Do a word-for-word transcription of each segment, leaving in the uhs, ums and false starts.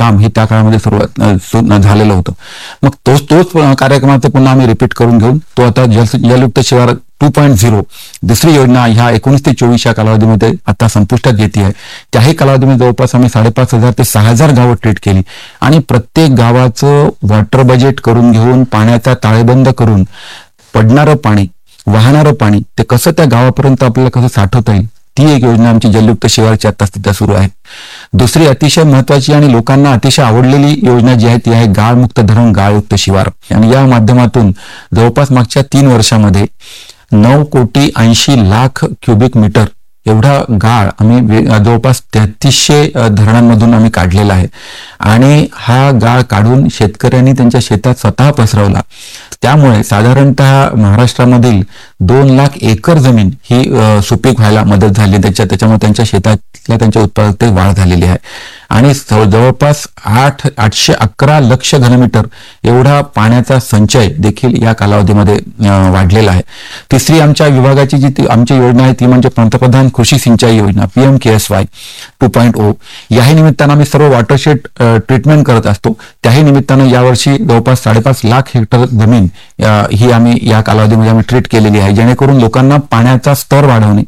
काम हे त्या काळामध्ये सुरुवात झालेलं होतं. मग तोच तोच कार्यक्रमाचं पुन्हा आम्ही रिपीट करून घेऊन तो आता जल जलयुक्त शिवार टू पॉईंट झिरो दुसरी योजना ह्या एकोणीस ते चोवीस या कालावधीमध्ये आता संपुष्टात येते आहे. त्याही कालावधीमध्ये जवळपास आम्ही साडेपाच हजार ते सहा हजार गावं ट्रीट केली आणि प्रत्येक गावाचं वॉटर बजेट करून घेऊन पाण्याचा ताळेबंद करून पडणारं पाणी वाहणारं पाणी ते कसं त्या गावापर्यंत आपल्याला कसं साठवता येईल ती एक योजना आमची जलयुक्त शिवारची आता सध्या सुरू आहे. दुसरी अतिशय महत्वाची आणि लोकांना अतिशय आवडलेली योजना जी आहे ती आहे गाळमुक्त धरण गाळयुक्त शिवार. आणि या माध्यमातून जवळपास मागच्या तीन वर्षामध्ये नऊ कोटी ऐंशी लाख क्युबिक मीटर एवढा गाळ आम्ही जवळपास तेहतीसशे धरणांमधून आम्ही काढलेला आहे. आणि हा गाळ काढून शेतकऱ्यांनी त्यांच्या शेतात स्वतः पसरवला. त्यामुळे साधारणतः महाराष्ट्रामधील दोन लाख एकर जमीन ही सुपीक व्हायला मदत झाली. त्याच्या त्याच्यामुळे त्यांच्या शेतातल्या त्यांच्या उत्पादकतेत वाढ झालेली आहे. आणि जवळपास आठ आठशे अकरा लक्ष घनमीटर एवढा पाण्याचा संचय देखील या कालावधीमध्ये वाढलेला आहे. तिसरी आमच्या विभागाची जी आमची योजना आहे ती म्हणजे पंतप्रधान कृषी सिंचाई योजना पीएम के S Y two point O. याही निमित्तानं आम्ही सर्व वॉटरशेड ट्रीटमेंट करत असतो. त्याही निमित्तानं यावर्षी जवळपास साडेपाच लाख हेक्टर जमीन ही आम्ही या कालावधीमध्ये आम्ही ट्रीट केलेली आहे जेणेकरून लोकांना पाण्याचा स्तर वाढवणे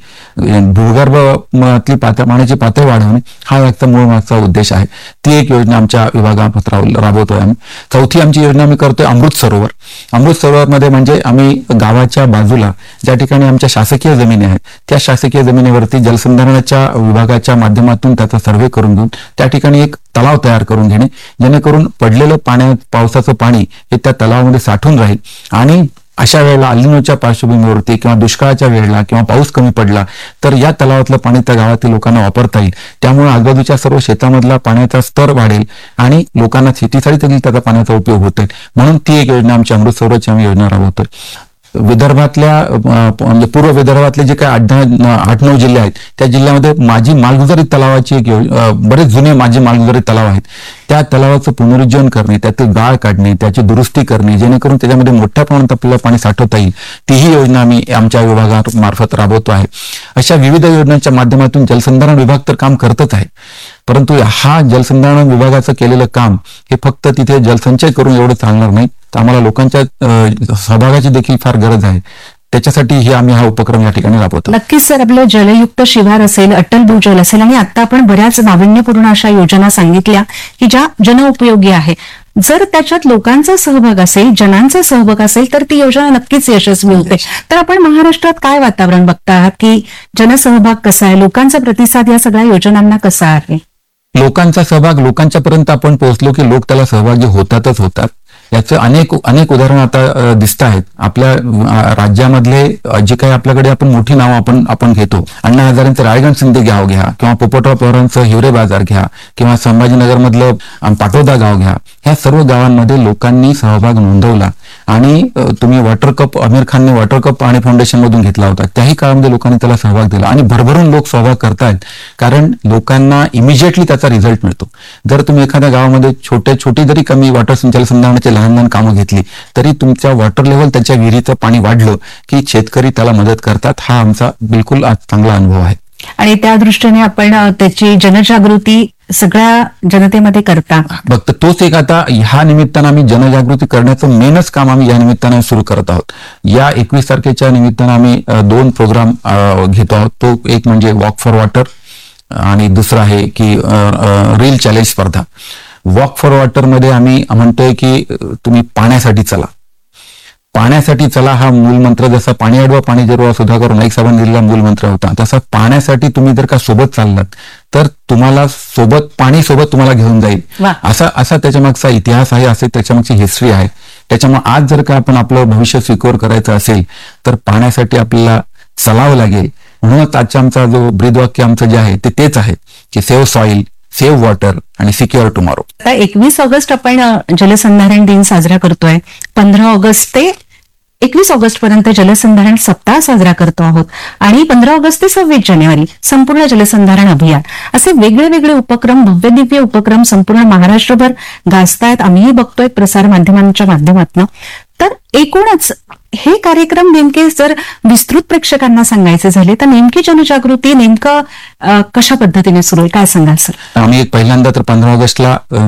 भूगर्भातली पाण्याची पातळी वाढवणे हा याचा मूळ मागचा उद्देश आहे. ती एक योजना आमच्या विभागात राबवतोय आम्ही. चौथी आमची योजना आम्ही करतोय अमृत सरोवर. अमृत सरोवरमध्ये म्हणजे आम्ही गावाच्या बाजूला ज्या ठिकाणी आमच्या शासकीय जमिनी आहेत त्या शासकीय जमिनीवरती जलसंधारणाच्या विभागाच्या माध्यमातून त्याचा सर्व्हे करून घेऊन त्या ठिकाणी एक तलाव तयार करून घेणे जेणेकरून पडलेलं पाण्या पावसाचं पाणी हे त्या तलावामध्ये साठून राहील. आणि अशा वेळेला अल्निनोच्या पार्श्वभूमीवरती किंवा दुष्काळाच्या वेळेला किंवा पाऊस कमी पडला तर या तलावातलं पाणी त्या गावातील लोकांना वापरता येईल. त्यामुळे आजूबाजूच्या सर्व शेतामधला पाण्याचा स्तर वाढेल आणि लोकांना शेतीसाठी देखील त्याचा पाण्याचा उपयोग होत आहे. म्हणून ती एक योजना आमची अमृत सरोवरची आम्ही योजना राबवतोय. विदर्भातल्या म्हणजे पूर्व विदर्भातले जे काही आठ आठ नऊ जिल्हे आहेत त्या जिल्ह्यामध्ये माझी मालगुजारी तलावाची एक बरेच जुने माझे मालगुजारी तलाव आहेत त्या तलावाचं पुनरुज्जीवन करणे त्यातील गाळ काढणे त्याची दुरुस्ती करणे जेणेकरून त्याच्यामध्ये मोठ्या प्रमाणात आपल्याला पाणी साठवता येईल तीही योजना आम्ही आमच्या विभागामार्फत राबवतो आहे. अशा विविध योजनांच्या माध्यमातून जलसंधारण विभाग तर काम करतच आहे परंतु हा जलसंधारण विभागाचं केलेलं काम हे फक्त तिथे जलसंचय करून एवढं चालणार नाही तर आम्हाला लोकांच्या सहभागाची देखील फार गरज आहे. त्याच्यासाठी हे आम्ही हा उपक्रम या ठिकाणी राबवतो. नक्कीच सर आपलं जलयुक्त शिवार असेल अटल भूजल असेल आणि आता आपण बऱ्याच नाविन्यपूर्ण अशा योजना सांगितल्या की ज्या जनउपयोगी आहे. जर त्याच्यात लोकांचा सहभाग असेल जनांचा सहभाग असेल तर ती योजना नक्कीच यशस्वी होते. तर आपण महाराष्ट्रात काय वातावरण बघता आहात की जनसहभाग कसा आहे लोकांचा प्रतिसाद या सगळ्या योजनांना कसा आहे? लोकांचा सहभाग लोकांच्या पर्यंत आपण पोहोचलो की लोक त्याला सहभागी होतातच होतात. याचं अनेक अनेक उदाहरण आता दिसत आहेत. आपल्या राज्यामधले जे काही आपल्याकडे आपण मोठी नावं आपण आपण घेतो अण्णा हजारेंचं रायगण शिंदे गाव घ्या किंवा पोपटराव पवारांचं हिवरे बाजार घ्या किंवा संभाजीनगरमधलं पाटोदा गाव घ्या ह्या सर्व गावांमध्ये लोकांनी सहभाग नोंदवला आणि तुम्ही वॉटर कप आमिर खानने वॉटर कप आणि फाउंडेशन मधून घेतला होता त्याही काळामध्ये लोकांनी त्याला सहभाग दिला आणि भरभरून लोक सहभाग करतायत कारण लोकांना इमिजिएटली त्याचा रिझल्ट मिळतो. जर तुम्ही एखाद्या गावामध्ये छोटे छोटी जरी कमी वॉटर जलसंधारणाचे लहान लहान कामं घेतली तरी तुमच्या वॉटर लेव्हल त्याच्या विहिरीचं पाणी वाढलं की शेतकरी त्याला मदत करतात. हा आमचा बिलकुल आज चांगला अनुभव आहे. आणि त्या दृष्टीने आपण त्याची जनजागृती सगळ्या जनतेमध्ये करता. फक्त तोच एक आता ह्या निमित्तानं आम्ही जनजागृती करण्याचं मेनच काम आम्ही या निमित्तानं सुरू करत आहोत. या एकवीस तारखेच्या निमित्तानं आम्ही दोन प्रोग्राम घेतो आहोत. तो एक म्हणजे वॉक फॉर वॉटर आणि दुसरा आहे की रील चॅलेंज स्पर्धा. वॉक फॉर वॉटर मध्ये आम्ही म्हणतोय की तुम्ही पाण्यासाठी चला पाण्यासाठी चला हा मूलमंत्र जसा पाणी अडवा पाणी जिरवा सुधाकर नाईक साहेबांनी दिलेला मूलमंत्र होता तसा पाण्यासाठी तुम्ही जर का सोबत चाललात तर तुम्हाला सोबत पाणी सोबत तुम्हाला घेऊन जाईल असा असा त्याच्यामागचा इतिहास आहे असे त्याच्यामागची हिस्ट्री आहे. त्याच्यामुळे आज जर का आपण आपलं भविष्य सिक्युअर करायचं असेल तर पाण्यासाठी आपल्याला चलावं लागेल. म्हणूनच आजच्या आमचा जो ब्रीदवाक्य आमचं जे आहे ते तेच आहे की सेव्ह सॉइल सेव्ह वॉटर आणि सिक्युअर टुमॉरो. आता एकवीस ऑगस्ट आपण जलसंधारण दिन साजरा करतोय. पंधरा ऑगस्ट ते एकवीस ऑगस्ट पर्यंत जलसंधारण सप्ताह साजरा करतो आहोत आणि पंधरा ऑगस्ट ते सव्वीस जानेवारी संपूर्ण जलसंधारण अभियान असे वेगळे वेगळे उपक्रम भव्य दिव्य उपक्रम संपूर्ण महाराष्ट्रभर गाजतायत. आम्हीही बघतोय प्रसार माध्यमांच्या माध्यमातून. तर एकूणच हे कार्यक्रम नेमके जर विस्तृत प्रेक्षकांना सांगायचे झाले तर नेमकी जनजागृती नेमकं कशा पद्धतीने सुरू आहे काय सांगाल सर? आम्ही पहिल्यांदा तर पंधरा ऑगस्टला